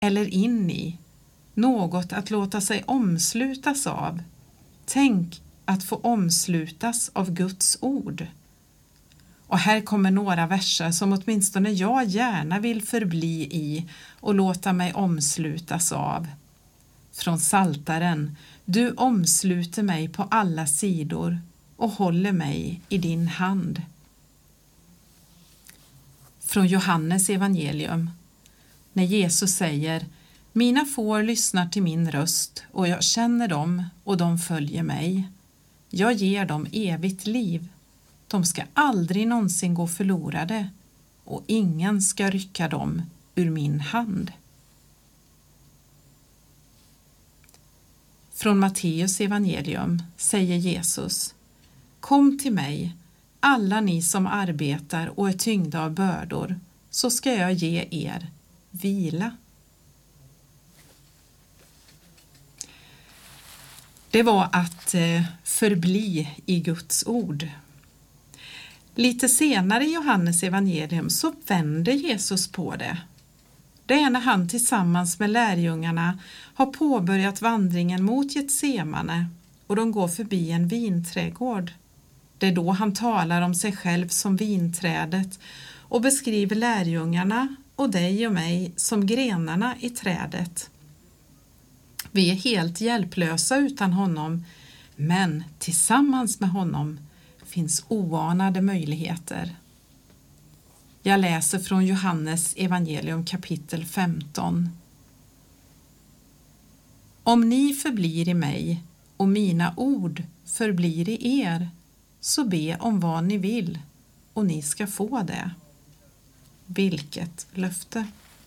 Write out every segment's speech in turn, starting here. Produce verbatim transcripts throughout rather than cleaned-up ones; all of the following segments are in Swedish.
eller in i, något att låta sig omslutas av. Tänk att få omslutas av Guds ord. Och här kommer några verser som åtminstone jag gärna vill förbli i och låta mig omslutas av. Från Psaltaren: Du omsluter mig på alla sidor och håller mig i din hand. Från Johannes evangelium, när Jesus säger: Mina får lyssnar till min röst och jag känner dem och de följer mig. Jag ger dem evigt liv. De ska aldrig någonsin gå förlorade och ingen ska rycka dem ur min hand. Från Matteus evangelium säger Jesus: Kom till mig, alla ni som arbetar och är tyngda av bördor, så ska jag ge er vila. Det var att förbli i Guds ord. Lite senare i Johannes evangelium så vänder Jesus på det. Det är när han tillsammans med lärjungarna har påbörjat vandringen mot Getsemane och de går förbi en vinträdgård. Det är då han talar om sig själv som vinträdet och beskriver lärjungarna och dig och mig som grenarna i trädet. Vi är helt hjälplösa utan honom, men tillsammans med honom finns oanade möjligheter. Jag läser från Johannes evangelium kapitel femton. Om ni förblir i mig och mina ord förblir i er, så be om vad ni vill och ni ska få det. Vilket löfte!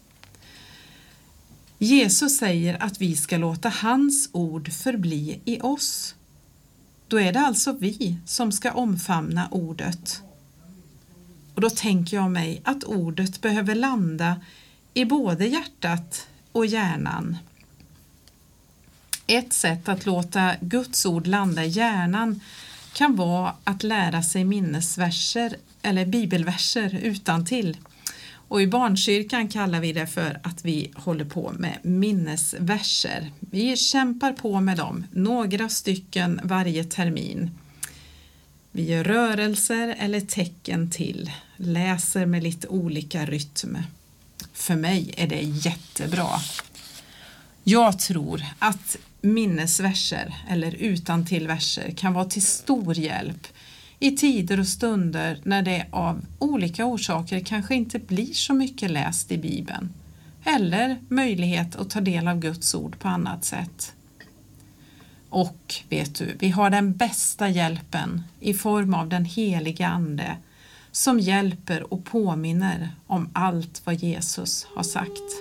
Jesus säger att vi ska låta hans ord förbli i oss. Då är det alltså vi som ska omfamna ordet. Och då tänker jag mig att ordet behöver landa i både hjärtat och hjärnan. Ett sätt att låta Guds ord landa i hjärnan kan vara att lära sig minnesverser eller bibelverser utantill. Och i barnkyrkan kallar vi det för att vi håller på med minnesverser. Vi kämpar på med dem, några stycken varje termin. Vi gör rörelser eller tecken till, läser med lite olika rytm. För mig är det jättebra. Jag tror att minnesverser eller utantillverser kan vara till stor hjälp i tider och stunder när det av olika orsaker kanske inte blir så mycket läst i Bibeln eller möjlighet att ta del av Guds ord på annat sätt. Och vet du, vi har den bästa hjälpen i form av den heliga ande som hjälper och påminner om allt vad Jesus har sagt.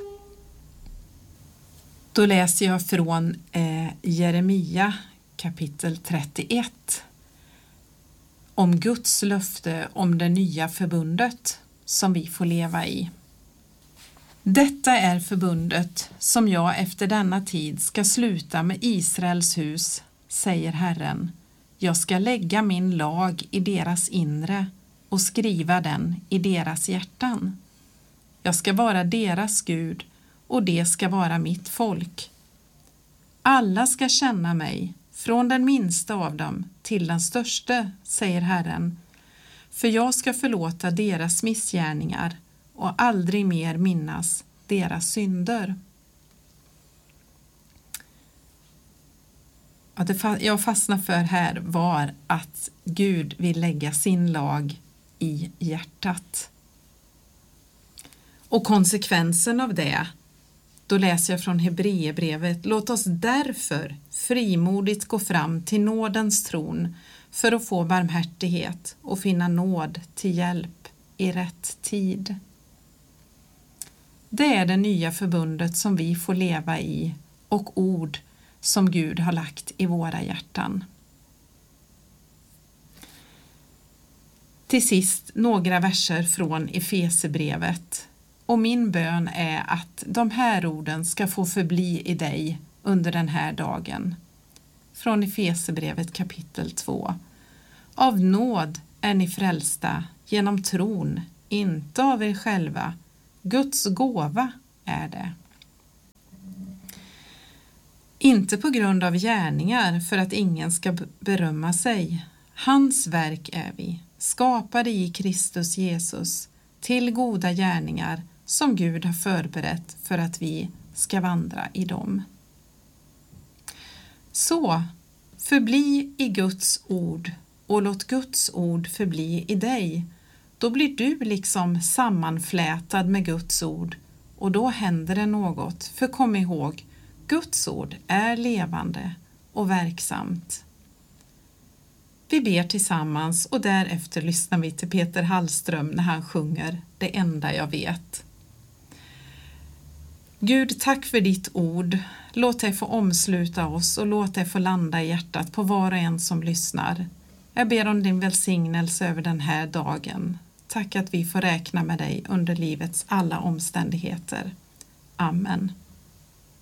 Då läser jag från eh, Jeremia kapitel trettioett om Guds löfte om det nya förbundet som vi får leva i. Detta är förbundet som jag efter denna tid ska sluta med Israels hus, säger Herren. Jag ska lägga min lag i deras inre och skriva den i deras hjärtan. Jag ska vara deras Gud och det ska vara mitt folk. Alla ska känna mig, från den minsta av dem till den största, säger Herren. För jag ska förlåta deras missgärningar och aldrig mer minnas deras synder. Att det jag fastnar för här var att Gud vill lägga sin lag i hjärtat. Och konsekvensen av det, då läser jag från Hebreerbrevet: låt oss därför frimodigt gå fram till nådens tron för att få barmhärtighet och finna nåd till hjälp i rätt tid. Det är det nya förbundet som vi får leva i och ord som Gud har lagt i våra hjärtan. Till sist några verser från Efesierbrevet. Och min bön är att de här orden ska få förbli i dig under den här dagen. Från Efesierbrevet kapitel två. Av nåd är ni frälsta genom tron, inte av er själva. Guds gåva är det. Inte på grund av gärningar för att ingen ska berömma sig. Hans verk är vi, skapade i Kristus Jesus till goda gärningar som Gud har förberett för att vi ska vandra i dem. Så, förbli i Guds ord och låt Guds ord förbli i dig. Då blir du liksom sammanflätad med Guds ord och då händer det något. För kom ihåg, Guds ord är levande och verksamt. Vi ber tillsammans och därefter lyssnar vi till Peter Hallström när han sjunger Det enda jag vet. Gud, tack för ditt ord. Låt det få omsluta oss och låt det få landa i hjärtat på var och en som lyssnar. Jag ber om din välsignelse över den här dagen. Tack att vi får räkna med dig under livets alla omständigheter. Amen.